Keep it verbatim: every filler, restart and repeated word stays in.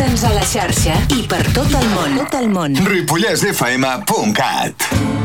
Escolta'ns a la xarxa i per tot el món. Tot el món. ripollès f m punt cat